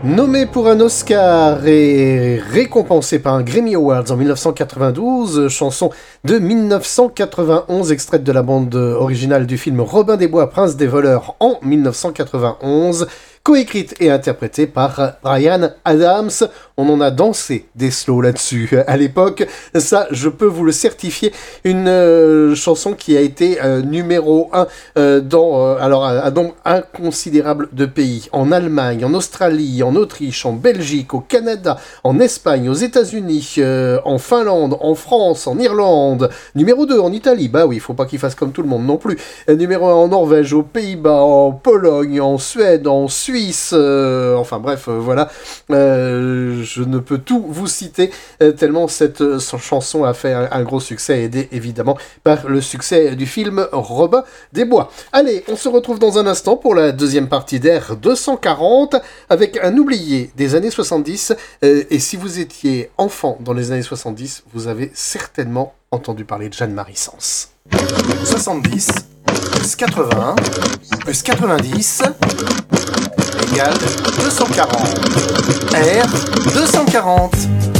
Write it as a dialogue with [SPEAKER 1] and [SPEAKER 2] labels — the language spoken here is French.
[SPEAKER 1] Nommé pour un Oscar et récompensé par un Grammy Awards en 1992, chanson de 1991 extraite de la bande originale du film Robin des Bois, Prince des voleurs en 1991, coécrite et interprétée par Bryan Adams. On en a dansé des slows là-dessus à l'époque, ça je peux vous le certifier. Une chanson qui a été numéro 1 dans inconsidérable de pays, en Allemagne, en Australie, en Autriche, en Belgique, au Canada, en Espagne, aux États-Unis, en Finlande, en France, en Irlande, numéro 2 en Italie, bah oui, il faut pas qu'il fasse comme tout le monde non plus, numéro 1 en Norvège, aux Pays-Bas, en Pologne, en Suède, en Suisse, voilà, je ne peux tout vous citer, tellement cette chanson a fait un gros succès, aidé évidemment par le succès du film Robin des Bois. Allez, on se retrouve dans un instant pour la deuxième partie d'Air 240 avec un oublié des années 70. Et si vous étiez enfant dans les années 70, vous avez certainement entendu parler de Jeanne-Marie Sens.
[SPEAKER 2] 70 plus 80 plus 90 égale 240. R 240.